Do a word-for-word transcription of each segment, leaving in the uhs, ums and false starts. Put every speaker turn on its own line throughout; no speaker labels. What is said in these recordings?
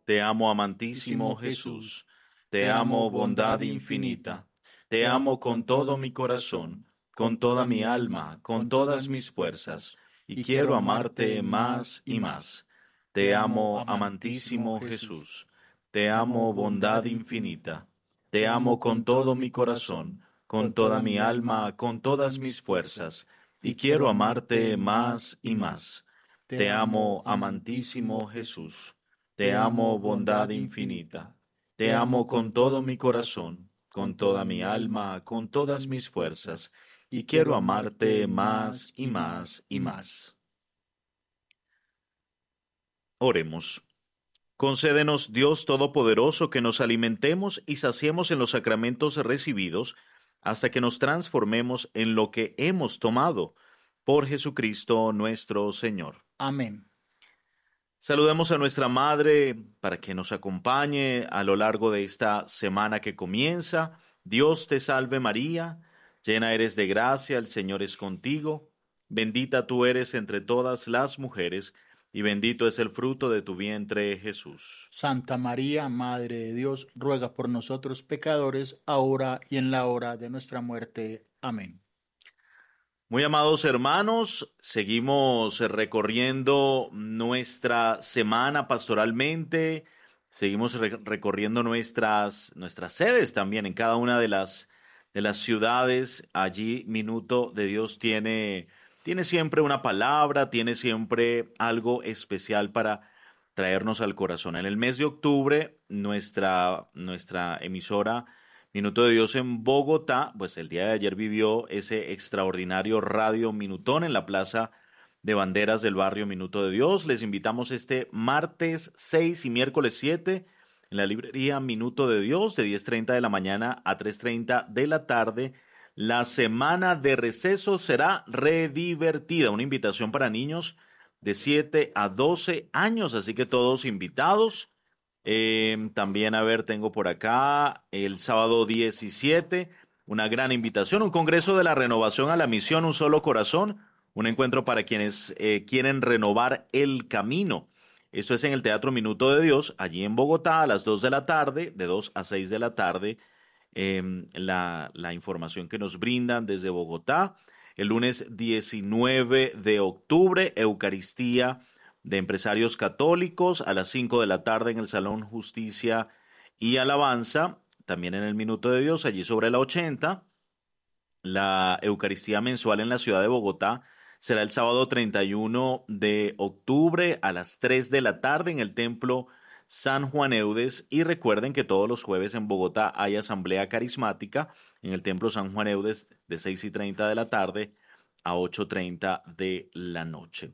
Te amo, amantísimo Jesús. Te amo, bondad infinita. Te amo con todo mi corazón, con toda mi alma, con todas mis fuerzas, y quiero amarte más y más. Te amo, amantísimo Jesús. Te amo, bondad infinita. Te amo con todo mi corazón, con toda mi alma, con todas mis fuerzas, y quiero amarte más y más. Te amo, amantísimo Jesús. Te amo, bondad infinita. Te amo con todo mi corazón, con toda mi alma, con todas mis fuerzas, y quiero amarte más y más y más. Oremos. Concédenos, Dios Todopoderoso, que nos alimentemos y saciemos en los sacramentos recibidos, hasta que nos transformemos en lo que hemos tomado. Por Jesucristo nuestro Señor.
Amén.
Saludemos a nuestra Madre para que nos acompañe a lo largo de esta semana que comienza. Dios te salve María, llena eres de gracia, el Señor es contigo. Bendita tú eres entre todas las mujeres, y bendito es el fruto de tu vientre, Jesús.
Santa María, Madre de Dios, ruega por nosotros pecadores, ahora y en la hora de nuestra muerte. Amén.
Muy amados hermanos, seguimos recorriendo nuestra semana pastoralmente, seguimos re- recorriendo nuestras, nuestras sedes también en cada una de las, de las ciudades. Allí Minuto de Dios tiene, tiene siempre una palabra, tiene siempre algo especial para traernos al corazón. En el mes de octubre, nuestra, nuestra emisora Minuto de Dios en Bogotá, pues el día de ayer vivió ese extraordinario Radio Minutón en la Plaza de Banderas del barrio Minuto de Dios. Les invitamos este martes seis y miércoles siete en la librería Minuto de Dios de diez treinta de la mañana a tres treinta de la tarde. La semana de receso será redivertida, una invitación para niños de siete a doce años, así que todos invitados. Eh, también, a ver, tengo por acá el sábado diecisiete, una gran invitación, un congreso de la renovación a la misión, un solo corazón, un encuentro para quienes eh, quieren renovar el camino. Esto es en el Teatro Minuto de Dios, allí en Bogotá, a las dos de la tarde, de dos a seis de la tarde, eh, la, la información que nos brindan desde Bogotá. El lunes diecinueve de octubre, Eucaristía de Empresarios Católicos a las cinco de la tarde en el Salón Justicia y Alabanza, también en el Minuto de Dios, allí sobre la ochenta. La Eucaristía mensual en la ciudad de Bogotá será el sábado treinta y uno de octubre a las tres de la tarde en el Templo San Juan Eudes. Y recuerden que todos los jueves en Bogotá hay asamblea carismática en el Templo San Juan Eudes de seis y treinta de la tarde a ocho y treinta de la noche.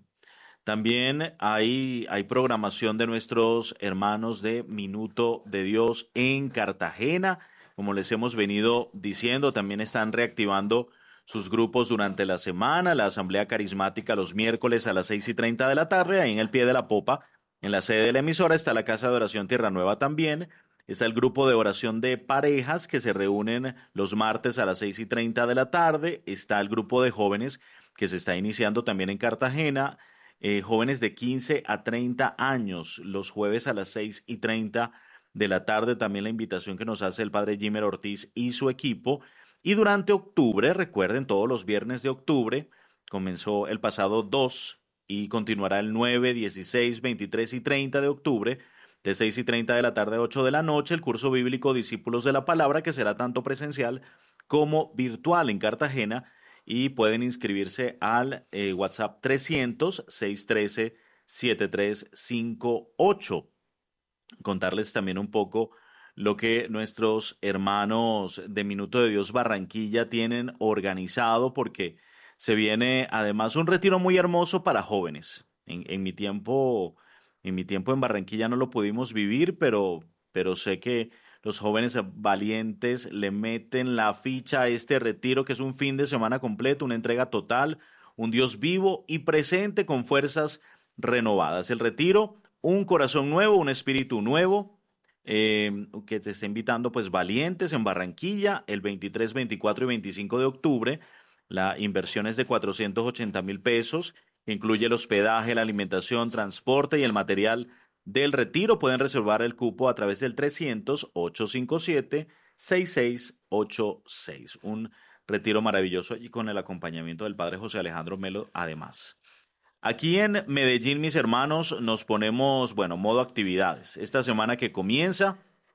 También hay, hay programación de nuestros hermanos de Minuto de Dios en Cartagena. Como les hemos venido diciendo, también están reactivando sus grupos durante la semana. La Asamblea Carismática los miércoles a las seis y treinta de la tarde, ahí en el pie de la popa, en la sede de la emisora. Está la Casa de Oración Tierra Nueva también. Está el grupo de oración de parejas que se reúnen los martes a las seis y treinta de la tarde. Está el grupo de jóvenes que se está iniciando también en Cartagena. Eh, jóvenes de quince a treinta años, los jueves a las seis y treinta de la tarde, también la invitación que nos hace el padre Jimmer Ortiz y su equipo. Y durante octubre, recuerden, todos los viernes de octubre, comenzó el pasado dos y continuará el nueve, dieciséis, veintitrés y treinta de octubre, de seis y treinta de la tarde a ocho de la noche, el curso bíblico Discípulos de la Palabra, que será tanto presencial como virtual en Cartagena. Y pueden inscribirse al eh, WhatsApp trescientos, seiscientos trece, setenta y tres cincuenta y ocho. Contarles también un poco lo que nuestros hermanos de Minuto de Dios Barranquilla tienen organizado, porque se viene además un retiro muy hermoso para jóvenes. En, en mi tiempo, en mi tiempo en Barranquilla no lo pudimos vivir, pero, pero sé que los jóvenes valientes le meten la ficha a este retiro, que es un fin de semana completo, una entrega total, un Dios vivo y presente con fuerzas renovadas. El retiro, un corazón nuevo, un espíritu nuevo, eh, que te está invitando pues valientes en Barranquilla el veintitrés, veinticuatro y veinticinco de octubre. La inversión es de cuatrocientos ochenta mil pesos, incluye el hospedaje, la alimentación, transporte y el material del retiro. Pueden reservar el cupo a través del trescientos, ochocientos cincuenta y siete, sesenta y seis ochenta y seis. Un retiro maravilloso allí con el acompañamiento del Padre José Alejandro Melo, además. Aquí en Medellín, mis hermanos, nos ponemos, bueno, modo actividades. Esta semana que comienza,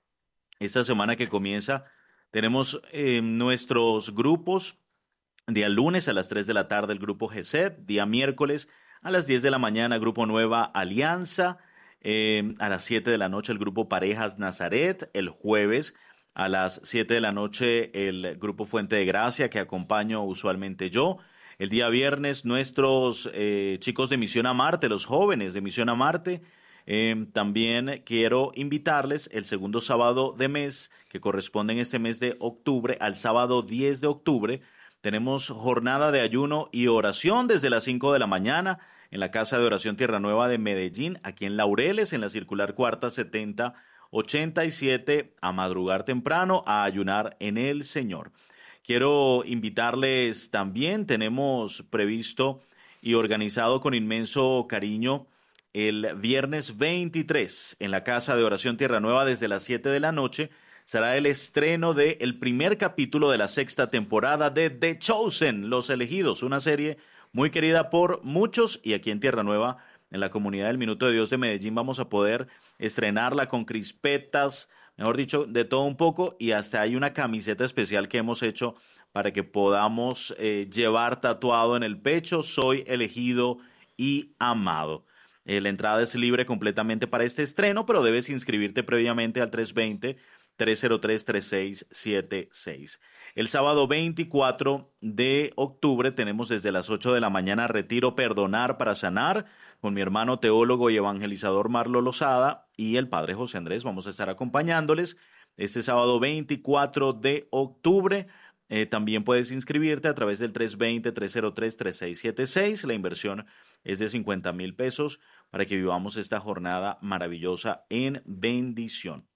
esta semana que comienza, tenemos eh, nuestros grupos. Día lunes a las tres de la tarde, el grupo G S E D. Día miércoles a las diez de la mañana, grupo Nueva Alianza. Eh, a las siete de la noche, el grupo Parejas Nazaret. El jueves a las siete de la noche, el grupo Fuente de Gracia, que acompaño usualmente yo. El día viernes, nuestros eh, chicos de Misión a Marte, los jóvenes de Misión a Marte. Eh, también quiero invitarles el segundo sábado de mes, que corresponde en este mes de octubre, al sábado diez de octubre. Tenemos jornada de ayuno y oración desde las cinco de la mañana en la Casa de Oración Tierra Nueva de Medellín, aquí en Laureles, en la circular cuarta setenta ochenta y siete, a madrugar temprano, a ayunar en el Señor. Quiero invitarles también, tenemos previsto y organizado con inmenso cariño el viernes veintitrés en la Casa de Oración Tierra Nueva desde las siete de la noche. Será el estreno del primer capítulo de la sexta temporada de The Chosen, Los Elegidos, una serie muy querida por muchos, y aquí en Tierra Nueva, en la comunidad del Minuto de Dios de Medellín, vamos a poder estrenarla con crispetas, mejor dicho, de todo un poco, y hasta hay una camiseta especial que hemos hecho para que podamos eh, llevar tatuado en el pecho: soy elegido y amado. Eh, la entrada es libre completamente para este estreno, pero debes inscribirte previamente al tres dos cero, tres cero tres, tres seis siete seis. El sábado veinticuatro de octubre tenemos desde las ocho de la mañana retiro Perdonar para Sanar con mi hermano teólogo y evangelizador Marlo Lozada y el Padre José Andrés. Vamos a estar acompañándoles este sábado veinticuatro de octubre. Eh, también puedes inscribirte a través del tres dos cero, tres cero tres, tres seis siete seis. La inversión es de cincuenta mil pesos para que vivamos esta jornada maravillosa en bendición.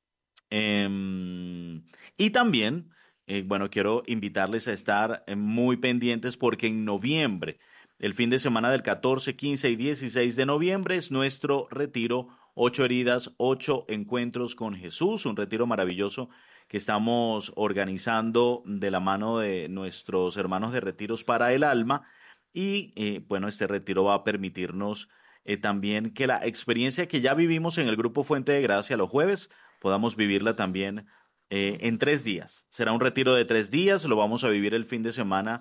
Eh, y también, eh, bueno, quiero invitarles a estar eh, muy pendientes porque en noviembre, el fin de semana del catorce, quince y dieciséis de noviembre, es nuestro retiro Ocho heridas, ocho encuentros con Jesús, un retiro maravilloso que estamos organizando de la mano de nuestros hermanos de Retiros para el Alma. Y eh, bueno, este retiro va a permitirnos eh, también que la experiencia que ya vivimos en el grupo Fuente de Gracia los jueves, podamos vivirla también eh, en tres días. Será un retiro de tres días, lo vamos a vivir el fin de semana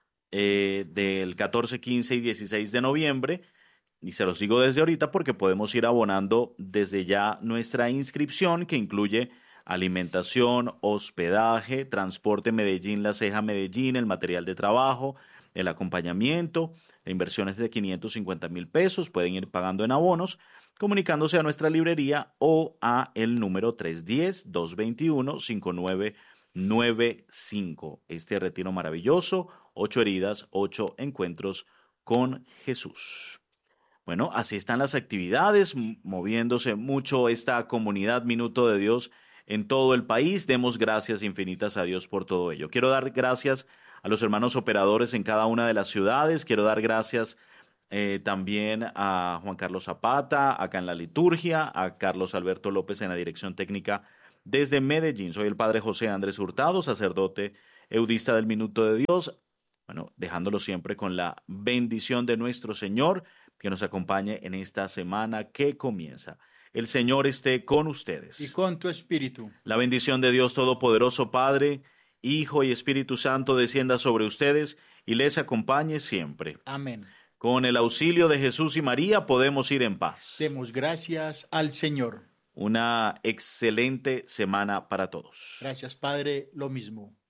eh, del catorce, quince y dieciséis de noviembre. Y se los digo desde ahorita porque podemos ir abonando desde ya nuestra inscripción, que incluye alimentación, hospedaje, transporte Medellín-La Ceja-Medellín, el material de trabajo, el acompañamiento. La inversión es de quinientos cincuenta mil pesos. Pueden ir pagando en abonos, comunicándose a nuestra librería o a el número tres uno cero, dos dos uno, cinco nueve nueve cinco. Este retiro maravilloso, ocho heridas, ocho encuentros con Jesús. Bueno, así están las actividades, moviéndose mucho esta comunidad Minuto de Dios en todo el país. Demos gracias infinitas a Dios por todo ello. Quiero dar gracias a los hermanos operadores en cada una de las ciudades. Quiero dar gracias eh, también a Juan Carlos Zapata, acá en la liturgia, a Carlos Alberto López en la dirección técnica desde Medellín. Soy el Padre José Andrés Hurtado, sacerdote eudista del Minuto de Dios. Bueno, dejándolo siempre con la bendición de nuestro Señor, que nos acompañe en esta semana que comienza. El Señor esté con ustedes.
Y con tu espíritu.
La bendición de Dios Todopoderoso, Padre, Hijo y Espíritu Santo, descienda sobre ustedes y les acompañe siempre.
Amén.
Con el auxilio de Jesús y María podemos ir en paz.
Demos gracias al Señor.
Una excelente semana para todos.
Gracias, Padre, lo mismo.